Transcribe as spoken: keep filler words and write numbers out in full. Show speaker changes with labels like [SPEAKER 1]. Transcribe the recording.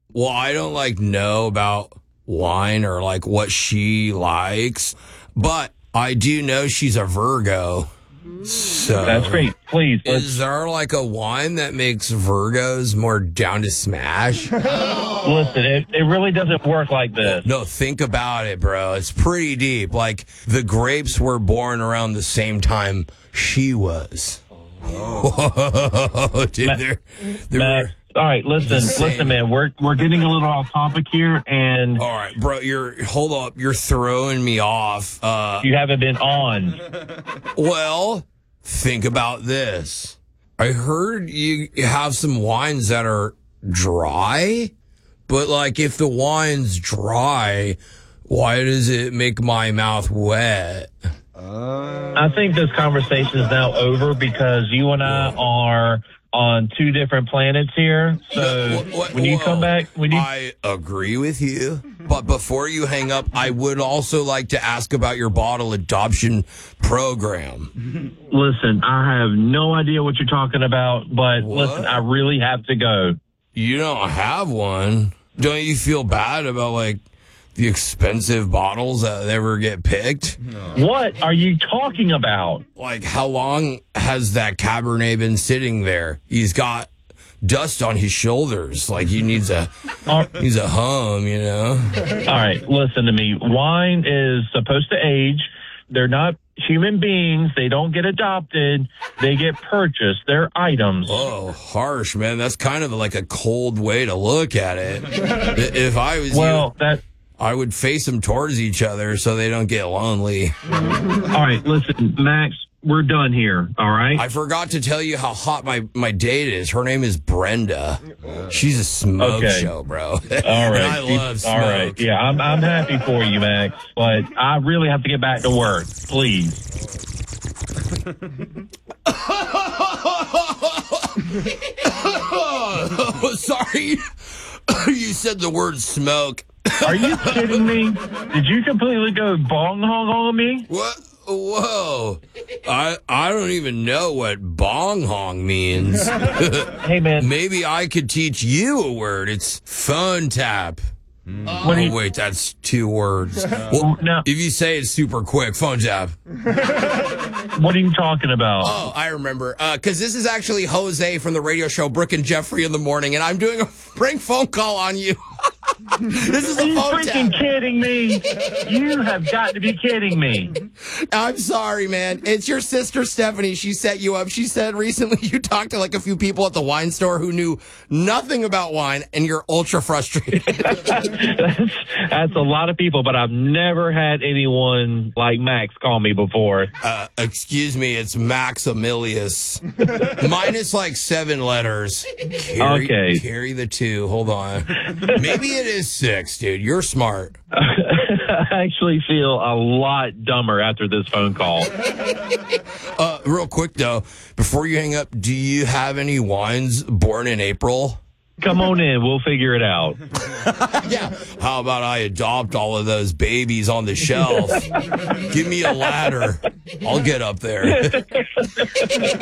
[SPEAKER 1] Well, I don't like know about wine or like what she likes, but I do know she's a Virgo. So
[SPEAKER 2] That's great. Please. let's-
[SPEAKER 1] is there like a wine that makes Virgos more down to smash?
[SPEAKER 2] Listen, it, it really doesn't work like this.
[SPEAKER 1] No, think about it, bro. It's pretty deep. Like the grapes were born around the same time she was. Oh, dude,
[SPEAKER 2] Ma-
[SPEAKER 1] they're, they're,
[SPEAKER 2] Max, all right, listen,
[SPEAKER 1] the same.
[SPEAKER 2] listen, man. We're we're getting a little off topic here, and
[SPEAKER 1] all right, bro. You're hold up. You're throwing me off. Uh,
[SPEAKER 2] you haven't been on.
[SPEAKER 1] well, think about this. I heard you have some wines that are dry, but like if the wine's dry, why does it make my mouth wet?
[SPEAKER 2] I think this conversation is now over because you and I are on two different planets here. So
[SPEAKER 1] What- what-
[SPEAKER 2] when you
[SPEAKER 1] whoa.
[SPEAKER 2] come back, when you
[SPEAKER 1] I agree with you, but before you hang up, I would also like to ask about your bottle adoption program.
[SPEAKER 2] listen, I have no idea what you're talking about, but
[SPEAKER 1] What?
[SPEAKER 2] listen, I really have to go.
[SPEAKER 1] You don't have one. Don't you feel bad about like the expensive bottles that ever get picked?
[SPEAKER 2] What are you talking about?
[SPEAKER 1] Like, how long has that Cabernet been sitting there? He's got dust on his shoulders. Like, he needs a,
[SPEAKER 2] All
[SPEAKER 1] he's a hum, you know?
[SPEAKER 2] all right, listen to me. Wine is supposed to age. They're not human beings. They don't get adopted. They get purchased. They're items.
[SPEAKER 1] Oh, harsh, man. That's kind of like a cold way to look at it. I- If I was
[SPEAKER 2] Well,
[SPEAKER 1] you,
[SPEAKER 2] that.
[SPEAKER 1] I would face them towards each other so they don't get lonely.
[SPEAKER 2] All right, listen, Max. We're done here. All right.
[SPEAKER 1] I forgot to tell you how hot my, my date is. Her name is Brenda. She's a smoke
[SPEAKER 2] Okay.
[SPEAKER 1] show, bro.
[SPEAKER 2] All right.
[SPEAKER 1] And I love smoke.
[SPEAKER 2] All right. Yeah, I'm I'm happy for you, Max, but I really have to get back to work. Please.
[SPEAKER 1] Sorry. You said the word smoke.
[SPEAKER 2] Are you kidding me? Did you completely go bong hong on me?
[SPEAKER 1] What? Whoa. I I don't even know what bong hong means.
[SPEAKER 2] Hey, man.
[SPEAKER 1] Maybe I could teach you a word. It's phone tap.
[SPEAKER 2] What do
[SPEAKER 1] Oh,
[SPEAKER 2] you,
[SPEAKER 1] wait, that's two words. Well,
[SPEAKER 2] no.
[SPEAKER 1] if you say it super quick, phone tap.
[SPEAKER 2] What are you talking about?
[SPEAKER 1] Oh, I remember. Because this is actually Jose from the radio show Brooke and Jeffrey in the Morning, and I'm doing a prank phone call on you. This is
[SPEAKER 2] Are
[SPEAKER 1] a
[SPEAKER 2] you
[SPEAKER 1] phone
[SPEAKER 2] freaking
[SPEAKER 1] tap.
[SPEAKER 2] kidding me? You have got to be kidding me.
[SPEAKER 1] I'm sorry, man. It's your sister Stephanie. She set you up. She said recently you talked to like a few people at the wine store who knew nothing about wine, and you're ultra frustrated.
[SPEAKER 2] That's, that's a lot of people, but I've never had anyone like Max call me before.
[SPEAKER 1] Uh, excuse me, it's Maximilius. Minus like seven letters. Carry,
[SPEAKER 2] Okay.
[SPEAKER 1] Carry the two. Hold on. Maybe it is six, dude. You're smart.
[SPEAKER 2] I actually feel a lot dumber after this phone call.
[SPEAKER 1] Uh, real quick, though, before you hang up, do you have any wines born in April?
[SPEAKER 2] Come on in. We'll figure it out.
[SPEAKER 1] Yeah. How about I adopt all of those babies on the shelf? Give me a ladder. I'll get up there.